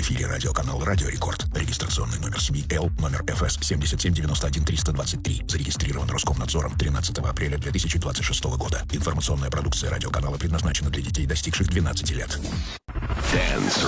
эфире радиоканал «Радио Рекорд». Регистрационный номер СМИ-Л, номер ФС 7791-323. Зарегистрирован Роскомнадзором 13 апреля 2026 года. Информационная продукция радиоканала предназначена для детей, достигших 12 лет. Dance